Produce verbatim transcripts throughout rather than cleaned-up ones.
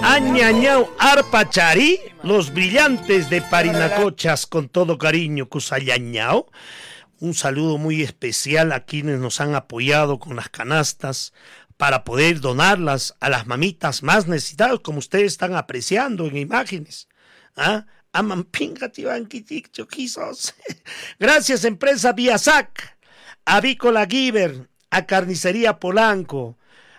Añañao Arpachari, los brillantes de Parinacochas, con todo cariño, Cusayañao. Un saludo muy especial a quienes nos han apoyado con las canastas para poder donarlas a las mamitas más necesitadas, como ustedes están apreciando en imágenes. ¿Ah? Gracias, empresa Viasac, a Vícola Giver, a Carnicería Polanco,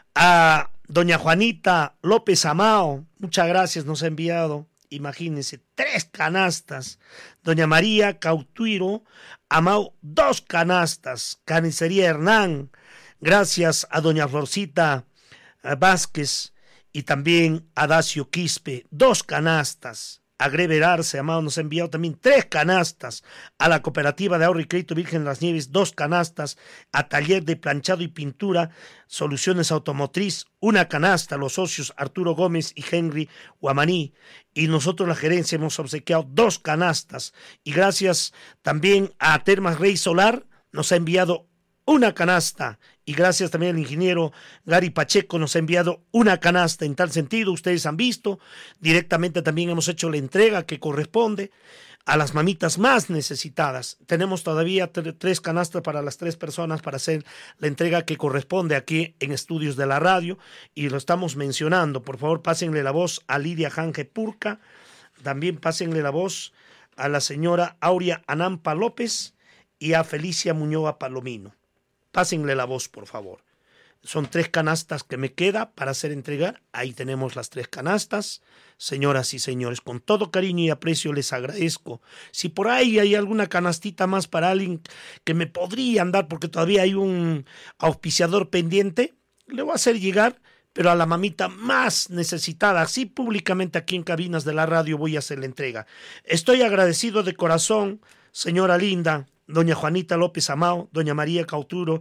a doña Juanita López Amao, muchas gracias, nos ha enviado, imagínense, tres canastas. Doña María Cautuiro Amao, dos canastas. Carnicería Hernán, gracias a doña Florcita Vázquez y también a Dacio Quispe, dos canastas. A Greber Arce Amado nos ha enviado también tres canastas. A la Cooperativa de Ahorro y Crédito Virgen de las Nieves, dos canastas. A Taller de Planchado y Pintura Soluciones Automotriz, una canasta. Los socios Arturo Gómez y Henry Guamaní. Y nosotros, la gerencia, hemos obsequiado dos canastas. Y gracias también a Termas Rey Solar, nos ha enviado una canasta. Y gracias también al ingeniero Gary Pacheco, nos ha enviado una canasta. En tal sentido, ustedes han visto, directamente también hemos hecho la entrega que corresponde a las mamitas más necesitadas. Tenemos todavía tres canastas para las tres personas para hacer la entrega que corresponde aquí en Estudios de la Radio, y lo estamos mencionando. Por favor, pásenle la voz a Lidia Janje Purca, también pásenle la voz a la señora Aurea Anampa López y a Felicia Muñoa Palomino. Pásenle la voz, por favor. Son tres canastas que me queda para hacer entregar. Ahí tenemos las tres canastas. Señoras y señores, con todo cariño y aprecio les agradezco. Si por ahí hay alguna canastita más para alguien que me podrían dar, porque todavía hay un auspiciador pendiente, le voy a hacer llegar, pero a la mamita más necesitada. Así públicamente aquí en Cabinas de la Radio voy a hacer la entrega. Estoy agradecido de corazón, señora linda, doña Juanita López Amao, doña María Cauturo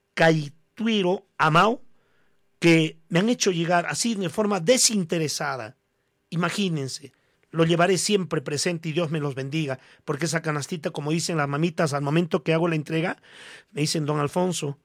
Caituiro Amao, que me han hecho llegar así de forma desinteresada. Imagínense, lo llevaré siempre presente y Dios me los bendiga, porque esa canastita, como dicen las mamitas al momento que hago la entrega, me dicen, don Alfonso,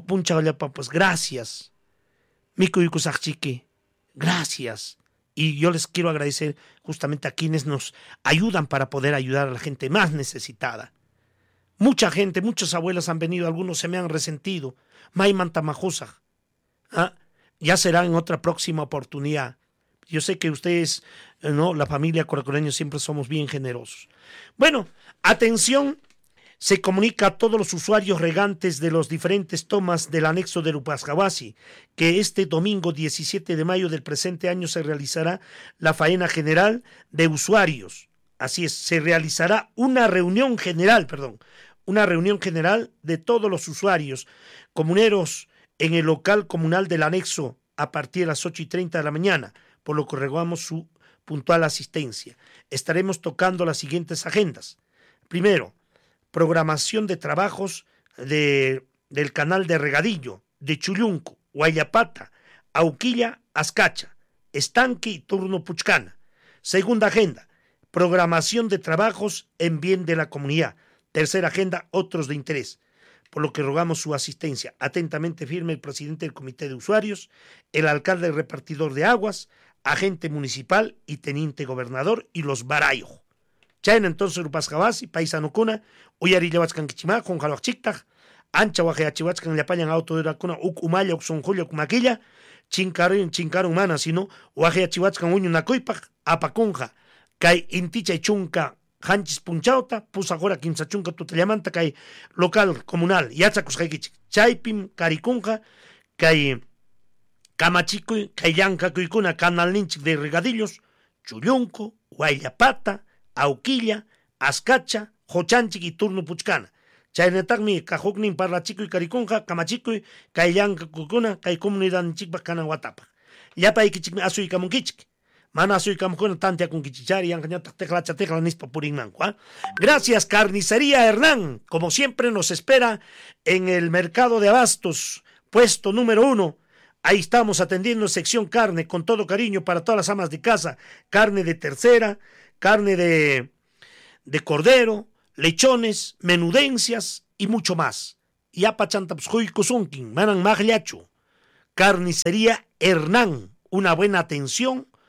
pues gracias, Miku Yukusachiki, gracias. Y yo les quiero agradecer justamente a quienes nos ayudan para poder ayudar a la gente más necesitada. Mucha gente, muchos abuelos han venido, algunos se me han resentido. Maiman Tamajusa. ¿Ah? Ya será en otra próxima oportunidad. Yo sé que ustedes, no, la familia coracoreña siempre somos bien generosos. Bueno, atención, se comunica a todos los usuarios regantes de los diferentes tomas del anexo de Lupascabasi que este domingo diecisiete de mayo del presente año se realizará la faena general de usuarios. Así es, se realizará una reunión general, perdón, una reunión general de todos los usuarios comuneros en el local comunal del anexo a partir de las ocho y treinta de la mañana, por lo que rogamos su puntual asistencia. Estaremos tocando las siguientes agendas. Primero, programación de trabajos de, del canal de regadillo de Chullunco, Guayapata, Auquilla, Azcacha, Estanque y Turno Puchcana. Segunda agenda, programación de trabajos en bien de la comunidad. Tercera agenda, otros de interés, por lo que rogamos su asistencia. Atentamente firme el presidente del Comité de Usuarios, el alcalde repartidor de aguas, agente municipal y teniente gobernador y los Barayo. Chayan entonces Rupascabasi, paisano cuna, Uyari Levachkan Kichima, con Jalachictaj, Ancha Wajeachiwachkan le apañan auto de la cuna, Ucumaya, Uxonjulio, Cumaquilla, Chincaron, Chincaron Mana, sino Wajeachiwachkan Uño Nacoipaj, Apacunja, Kai Inticha y Chunca, Hanchis Punchauta, Pusa Jora Quimsachunca, Tutayamanta, Kai local comunal, Yachacus Jaikichik, Chaipim, Caricunja, Kai Camachico, Kai Yanca, Cuicuna, Canal Ninchik de Regadillos, Chullunco, Guayapata, Auquilla, Azcacha, Jochanchik y Turno Puchcana. Chaynetagmi, Cajocnin, Parlachico y Caricunja, Camachico, Kai Yanca, Cuicuna, Kai Comunidad Ninchik, Cana Guatapa. Yapa y Kichik, Asu y Camonquichik. Mana soy camujona tantia con kichichari angañata tecla chatecla nispa purinmanco. Gracias, Carnicería Hernán. Como siempre nos espera en el mercado de abastos, puesto número uno. Ahí estamos atendiendo sección carne con todo cariño para todas las amas de casa. Carne de tercera, carne de, de cordero, lechones, menudencias y mucho más. Yapa chantapsjuy kusunkin, manan maglacho. Carnicería Hernán. Una buena atención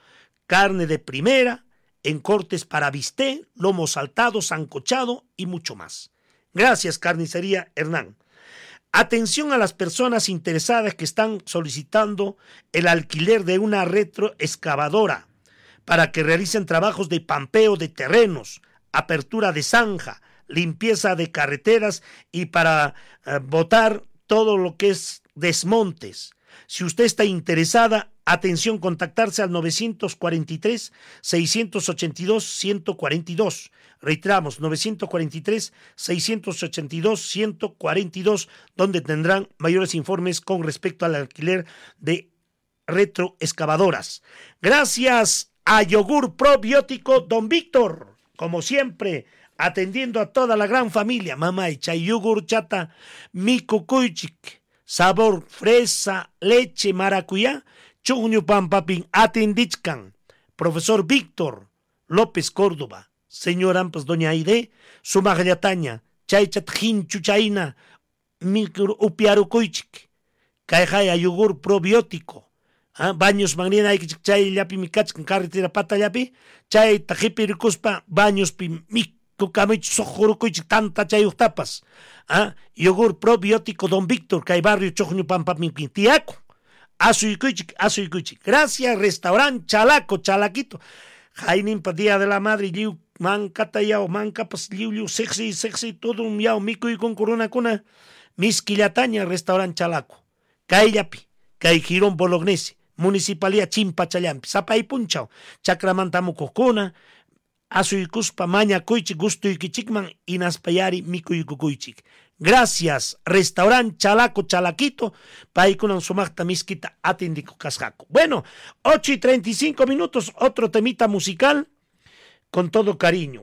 carne de primera, en cortes para bistec, lomo saltado, sancochado y mucho más. Gracias, Carnicería Hernán. Atención a las personas interesadas que están solicitando el alquiler de una retroexcavadora para que realicen trabajos de pampeo de terrenos, apertura de zanja, limpieza de carreteras y para uh, botar todo lo que es desmontes. Si usted está interesada, atención, contactarse al nueve cuatro tres, seis ocho dos, uno cuatro dos. Reiteramos, nueve cuatro tres, seis ocho dos, uno cuatro dos, donde tendrán mayores informes con respecto al alquiler de retroexcavadoras. Gracias a Yogur Probiótico Don Víctor, como siempre, atendiendo a toda la gran familia. Mamá, chay yogur chata, mi cucuychic, sabor fresa, leche, maracuyá, chuñu pampapin, atendichkan. Profesor Víctor López Córdoba, señor Ampas, doña Aide, sumagallataña, chay chat hinchuchaina, mi upiarucuychic, caejaya yogur probiótico. ¿Ah? Baños magnina hay que chay yapi mi kachkan carretera pata yapi, chay tajipi ricuspa, baños pi mi kukamich sojurukuich tanta chayuq tapas. ¿Ah? Yogur probiótico Don Víctor, kay barrio choñu pampa minkin tiaco. Asuykuchik, asuykuchik. Gracias, restaurante Chalaco, Chalaquito. Jainin pa Día de la Madre, liu manca tayao, manca pas liu liu sexy, sexy, todo un yao, mico y con corona cuna. Misquillataña, restaurante Chalaco. Kay yapi, kay Girón Bolognese. Municipalidad Chimpachallampi, Zapay Punchao, Chacramantamucocona, Azuycuspa, Maña Cuichi, Gusto y Kichikman, Inaspayari, Mico y Cucuichic. Gracias, restaurante Chalaco, Chalaquito, Paikunan Sumacta Misquita, Atindico Casjaco. Bueno, ocho y treinta y cinco minutos, otro temita musical, con todo cariño.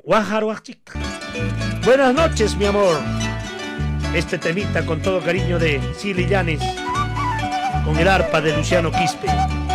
Buenas noches, mi amor. Este temita con todo cariño de Sili Llanes, con el arpa de Luciano Quispe.